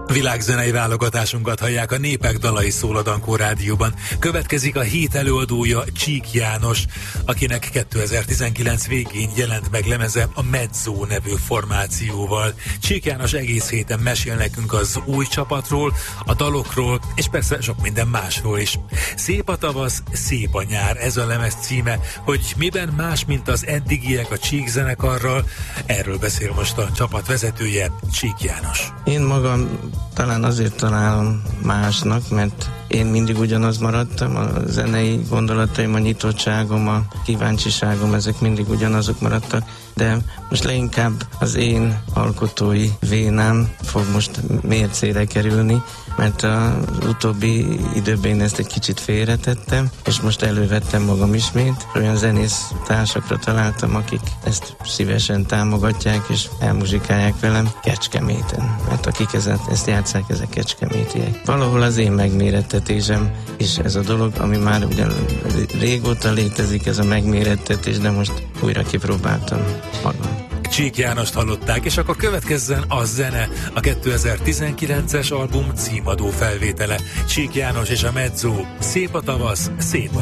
Világzenei válogatásunkat hallják, a Népek dalai szól a Dankó Rádióban. Következik a hét előadója, Csík János, akinek 2019 végén jelent meg lemeze a Mezzo nevű formációval. Csík János egész héten mesél nekünk az új csapatról, a dalokról, és persze sok minden másról is. Szép a tavasz, szép a nyár, ez a lemez címe. Hogy miben más, mint az eddigiek a Csík zenekarral, erről beszél most a csapat vezetője, Csík János. Én magam talán azért találom másnak, mert én mindig ugyanaz maradtam, a zenei gondolataim, a nyitottságom, a kíváncsiságom, ezek mindig ugyanazok maradtak, de most leginkább az én alkotói vénám fog most mércére kerülni, mert az utóbbi időben én ezt egy kicsit félretettem, és most elővettem magam ismét. Olyan zenész társakra találtam, akik ezt szívesen támogatják, és elmuzsikálják velem Kecskeméten. Mert akik ezt játsszák, ezek kecskemétiek. Valahol az én megmérettetésem is ez a dolog, ami már ugyan régóta létezik, ez a megmérettetés, de most újra kipróbáltam magam. Csík Jánost hallották, és akkor következzen a zene, a 2019-es album címadó felvétele. Csík János és a Mezzo, szép a tavasz, szép a